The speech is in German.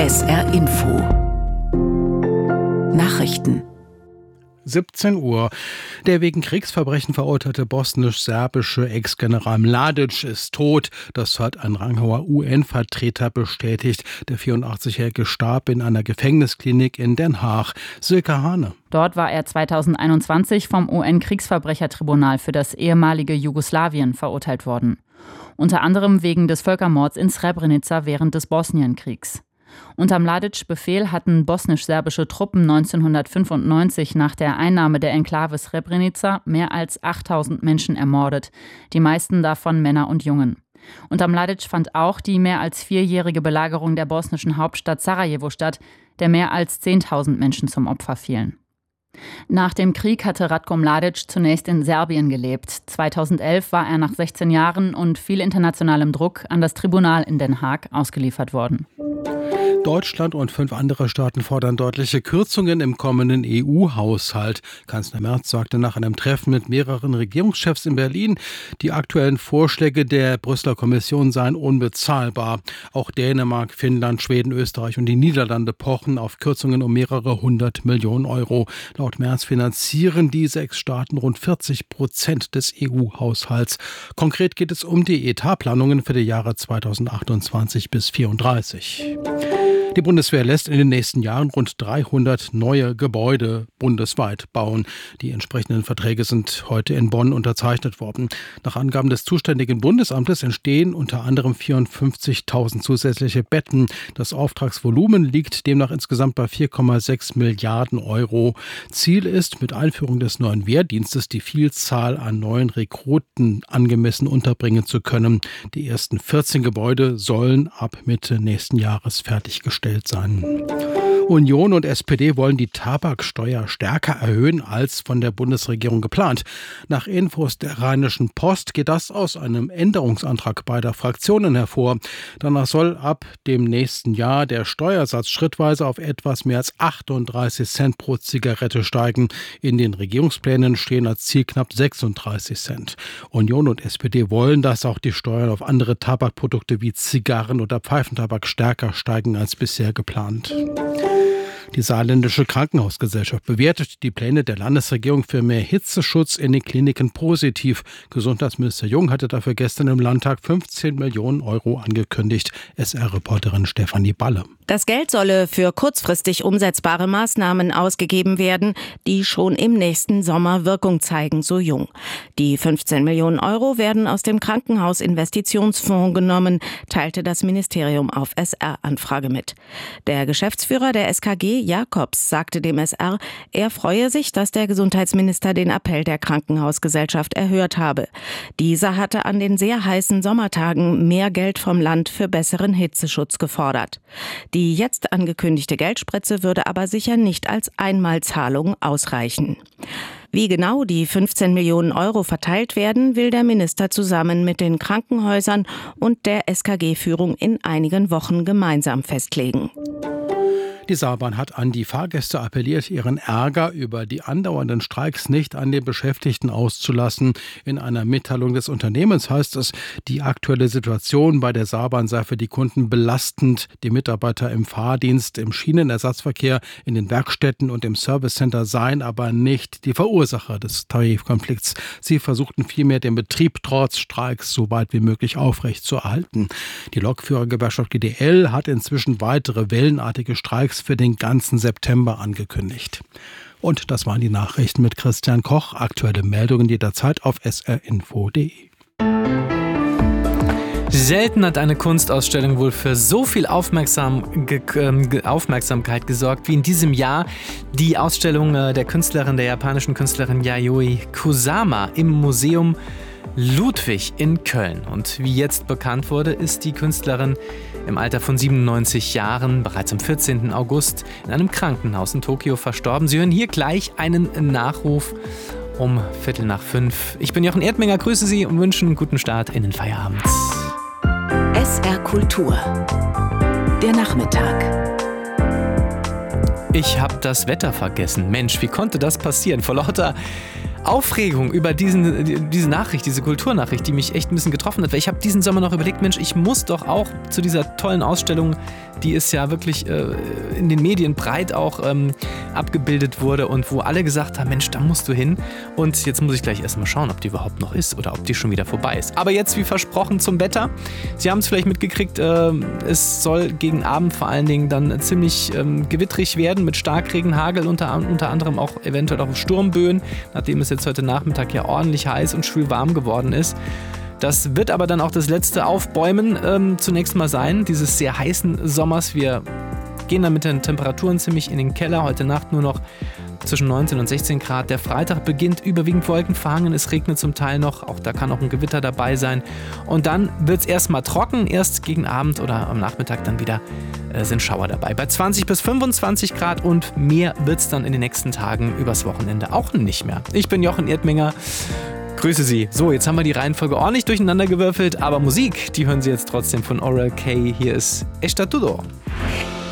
SR Info Nachrichten 17 Uhr. Der wegen Kriegsverbrechen verurteilte bosnisch-serbische Ex-General Mladic ist tot. Das hat ein ranghoher UN-Vertreter bestätigt. Der 84-Jährige starb in einer Gefängnisklinik in Den Haag. Silke Hane. Dort war er 2021 vom UN-Kriegsverbrechertribunal für das ehemalige Jugoslawien verurteilt worden. Unter anderem wegen des Völkermords in Srebrenica während des Bosnienkriegs. Unter Mladic Befehl hatten bosnisch-serbische Truppen 1995 nach der Einnahme der Enklave Srebrenica mehr als 8000 Menschen ermordet, die meisten davon Männer und Jungen. Unter Mladic fand auch die mehr als 4-jährige Belagerung der bosnischen Hauptstadt Sarajevo statt, der mehr als 10.000 Menschen zum Opfer fielen. Nach dem Krieg hatte Ratko Mladic zunächst in Serbien gelebt. 2011 war er nach 16 Jahren und viel internationalem Druck an das Tribunal in Den Haag ausgeliefert worden. Deutschland und 5 andere Staaten fordern deutliche Kürzungen im kommenden EU-Haushalt. Kanzler Merz sagte nach einem Treffen mit mehreren Regierungschefs in Berlin, die aktuellen Vorschläge der Brüsseler Kommission seien unbezahlbar. Auch Dänemark, Finnland, Schweden, Österreich und die Niederlande pochen auf Kürzungen um mehrere 100 Millionen Euro. Laut Merz finanzieren die 6 Staaten rund 40% des EU-Haushalts. Konkret geht es um die Etatplanungen für die Jahre 2028 bis 2034. Die Bundeswehr lässt in den nächsten Jahren rund 300 neue Gebäude bundesweit bauen. Die entsprechenden Verträge sind heute in Bonn unterzeichnet worden. Nach Angaben des zuständigen Bundesamtes entstehen unter anderem 54.000 zusätzliche Betten. Das Auftragsvolumen liegt demnach insgesamt bei 4,6 Milliarden Euro. Ziel ist, mit Einführung des neuen Wehrdienstes die Vielzahl an neuen Rekruten angemessen unterbringen zu können. Die ersten 14 Gebäude sollen ab Mitte nächsten Jahres fertiggestellt sein. Union und SPD wollen die Tabaksteuer stärker erhöhen als von der Bundesregierung geplant. Nach Infos der Rheinischen Post geht das aus einem Änderungsantrag beider Fraktionen hervor. Danach soll ab dem nächsten Jahr der Steuersatz schrittweise auf etwas mehr als 38 Cent pro Zigarette steigen. In den Regierungsplänen stehen als Ziel knapp 36 Cent. Union und SPD wollen, dass auch die Steuern auf andere Tabakprodukte wie Zigarren oder Pfeifentabak stärker steigen als bisher geplant. Die Saarländische Krankenhausgesellschaft bewertet die Pläne der Landesregierung für mehr Hitzeschutz in den Kliniken positiv. Gesundheitsminister Jung hatte dafür gestern im Landtag 15 Millionen Euro angekündigt. SR-Reporterin Stefanie Balle. Das Geld solle für kurzfristig umsetzbare Maßnahmen ausgegeben werden, die schon im nächsten Sommer Wirkung zeigen, so Jung. Die 15 Millionen Euro werden aus dem Krankenhausinvestitionsfonds genommen, teilte das Ministerium auf SR-Anfrage mit. Der Geschäftsführer der SKG, Jakobs, sagte dem SR, er freue sich, dass der Gesundheitsminister den Appell der Krankenhausgesellschaft erhört habe. Dieser hatte an den sehr heißen Sommertagen mehr Geld vom Land für besseren Hitzeschutz gefordert. Die jetzt angekündigte Geldspritze würde aber sicher nicht als Einmalzahlung ausreichen. Wie genau die 15 Millionen Euro verteilt werden, will der Minister zusammen mit den Krankenhäusern und der SKG-Führung in einigen Wochen gemeinsam festlegen. Die Saarbahn hat an die Fahrgäste appelliert, ihren Ärger über die andauernden Streiks nicht an den Beschäftigten auszulassen. In einer Mitteilung des Unternehmens heißt es, die aktuelle Situation bei der Saarbahn sei für die Kunden belastend. Die Mitarbeiter im Fahrdienst, im Schienenersatzverkehr, in den Werkstätten und im Servicecenter seien aber nicht die Verursacher des Tarifkonflikts. Sie versuchten vielmehr, den Betrieb trotz Streiks so weit wie möglich aufrechtzuerhalten. Die Lokführergewerkschaft GDL hat inzwischen weitere wellenartige Streiks für den ganzen September angekündigt. Und das waren die Nachrichten mit Christian Koch. Aktuelle Meldungen jederzeit auf srinfo.de. Selten hat eine Kunstausstellung wohl für so viel Aufmerksamkeit gesorgt wie in diesem Jahr. Die Ausstellung der japanischen Künstlerin Yayoi Kusama im Museum Ludwig in Köln. Und wie jetzt bekannt wurde, ist die Künstlerin im Alter von 97 Jahren bereits am 14. August in einem Krankenhaus in Tokio verstorben. Sie hören hier gleich einen Nachruf um 4:45. Ich bin Jochen Erdminger, grüße Sie und wünsche einen guten Start in den Feierabend. SR Kultur. Der Nachmittag. Ich habe das Wetter vergessen. Mensch, wie konnte das passieren? Vor lauter Aufregung über diese Nachricht, diese Kulturnachricht, die mich echt ein bisschen getroffen hat, weil ich habe diesen Sommer noch überlegt, Mensch, ich muss doch auch zu dieser tollen Ausstellung, die es ja wirklich in den Medien breit auch abgebildet wurde und wo alle gesagt haben, Mensch, da musst du hin. Und jetzt muss ich gleich erstmal schauen, ob die überhaupt noch ist oder ob die schon wieder vorbei ist. Aber jetzt, wie versprochen, zum Wetter. Sie haben es vielleicht mitgekriegt, es soll gegen Abend vor allen Dingen dann ziemlich gewittrig werden mit Starkregen, Hagel, unter anderem auch eventuell auch Sturmböen, nachdem es jetzt heute Nachmittag ja ordentlich heiß und schwül warm geworden ist. Das wird aber dann auch das letzte Aufbäumen zunächst mal sein, dieses sehr heißen Sommers. Wir gehen dann mit den Temperaturen ziemlich in den Keller. Heute Nacht nur noch zwischen 19 und 16 Grad. Der Freitag beginnt überwiegend wolkenverhangen. Es regnet zum Teil noch. Auch da kann auch ein Gewitter dabei sein. Und dann wird es erstmal trocken. Erst gegen Abend oder am Nachmittag dann wieder sind Schauer dabei. Bei 20 bis 25 Grad und mehr wird es dann in den nächsten Tagen übers Wochenende auch nicht mehr. Ich bin Jochen Erdmenger. Grüße Sie. So, jetzt haben wir die Reihenfolge ordentlich durcheinander gewürfelt, aber Musik, die hören Sie jetzt trotzdem von Oral K. Hier ist Está Tudo.